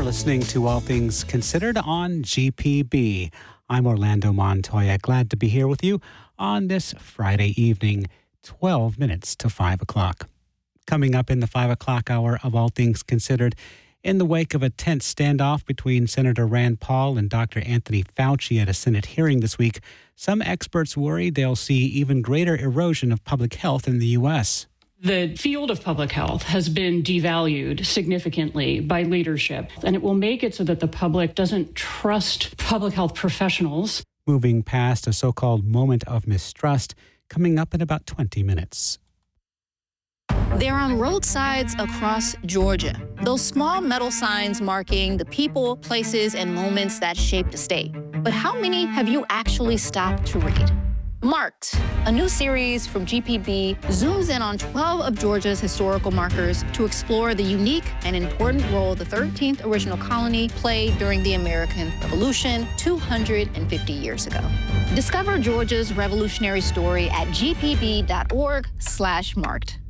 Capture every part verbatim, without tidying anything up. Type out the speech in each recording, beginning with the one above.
listening to All Things Considered on G P B. I'm Orlando Montoya, glad to be here with you on this Friday evening, twelve minutes to five o'clock. Coming up in the five o'clock hour of All Things Considered, in the wake of a tense standoff between Senator Rand Paul and Doctor Anthony Fauci at a Senate hearing this week, some experts worry they'll see even greater erosion of public health in the U S. The field of public health has been devalued significantly by leadership, and it will make it so that the public doesn't trust public health professionals. Moving past a so-called moment of mistrust, coming up in about twenty minutes. They're on roadsides across Georgia. Those small metal signs marking the people, places, and moments that shaped the state. But how many have you actually stopped to read? Marked, a new series from G P B, zooms in on twelve of Georgia's historical markers to explore the unique and important role the thirteenth original colony played during the American Revolution two hundred fifty years ago. Discover Georgia's revolutionary story at gpb.org slash marked.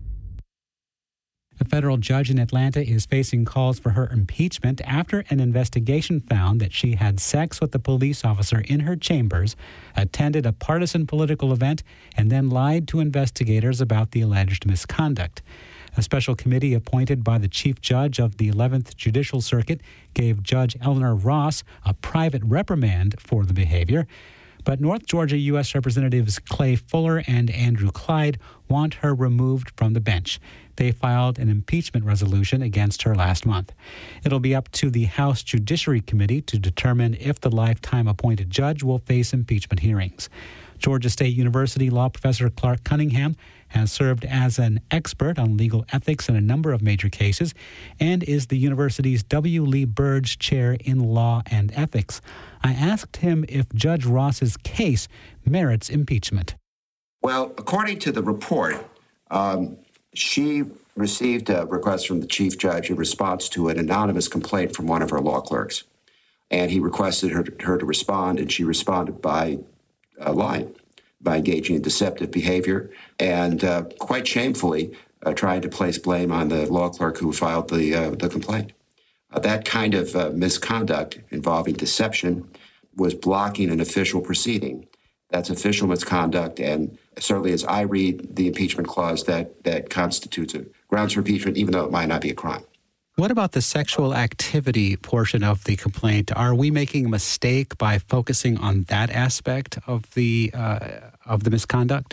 A federal judge in Atlanta is facing calls for her impeachment after an investigation found that she had sex with a police officer in her chambers, attended a partisan political event, and then lied to investigators about the alleged misconduct. A special committee appointed by the chief judge of the eleventh Judicial Circuit gave Judge Eleanor Ross a private reprimand for the behavior. But North Georgia U S Representatives Clay Fuller and Andrew Clyde want her removed from the bench. They filed an impeachment resolution against her last month. It'll be up to the House Judiciary Committee to determine if the lifetime appointed judge will face impeachment hearings. Georgia State University law professor Clark Cunningham has served as an expert on legal ethics in a number of major cases and is the university's W. Lee Burge Chair in Law and Ethics. I asked him if Judge Ross's case merits impeachment. Well, according to the report, um, she received a request from the chief judge in response to an anonymous complaint from one of her law clerks. And he requested her, her to respond, and she responded by uh, lying, by engaging in deceptive behavior, and uh, quite shamefully uh, trying to place blame on the law clerk who filed the, uh, the complaint. Uh, that kind of uh, misconduct involving deception was blocking an official proceeding. That's official misconduct, and certainly as I read the impeachment clause, that, that constitutes a grounds for impeachment, even though it might not be a crime. What about the sexual activity portion of the complaint? Are we making a mistake by focusing on that aspect of the uh, of the misconduct?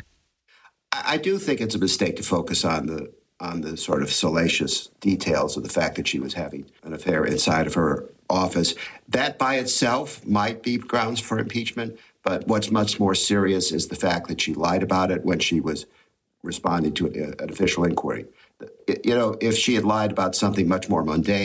I do think it's a mistake to focus on the on the sort of salacious details of the fact that she was having an affair inside of her office. That by itself might be grounds for impeachment, but what's much more serious is the fact that she lied about it when she was responding to an official inquiry. You know, if she had lied about something much more mundane,